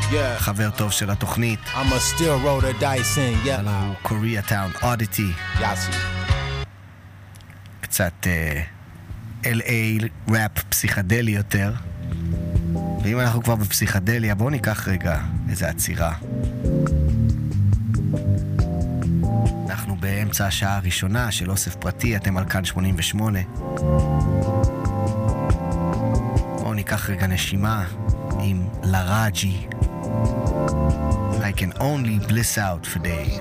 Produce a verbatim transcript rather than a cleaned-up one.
חבר טוב של התוכנית. I'm a still roll the dice in, yeah. הלו Koreatown Oddity. Yasi. קצת אל איי ראפ פסיכדלי יותר. ואם אנחנו כבר בפסיכדליה, בואו ניקח רגע איזה עצירה. אנחנו באמצע השעה הראשונה של אוסף פרטי, אתם על כאן שמונים ושמונה. בואו ניקח רגע נשימה עם לראג'י. I can only bliss out for days.